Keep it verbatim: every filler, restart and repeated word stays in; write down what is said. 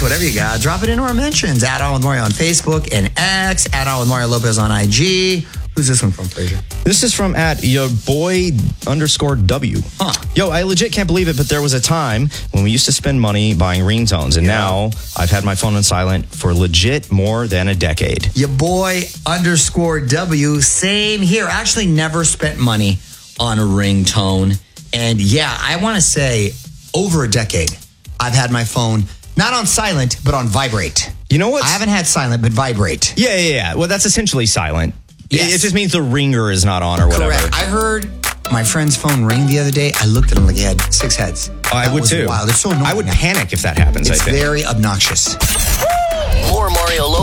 whatever you got. Drop it into our mentions. Add On With Mario on Facebook and X. Add On With Mario Lopez on I G. Who's this one from, Fraser? This is from at your boy underscore W. Huh. Yo, I legit can't believe it, but there was a time when we used to spend money buying ringtones, and yeah. now I've had my phone on silent for legit more than a decade. Your boy underscore W. Same here. Actually never spent money on a ringtone. And yeah, I want to say over a decade, I've had my phone not on silent, but on vibrate. You know what? I haven't had silent, but vibrate. Yeah, yeah, yeah. Well, that's essentially silent. Yes. It just means the ringer is not on or whatever. Correct. I heard my friend's phone ring the other day. I looked at him like he had six heads. Oh, I that would was too. Wild. It's so annoying. I would now. panic if that happens. It's I think. very obnoxious. More Mario Lopez.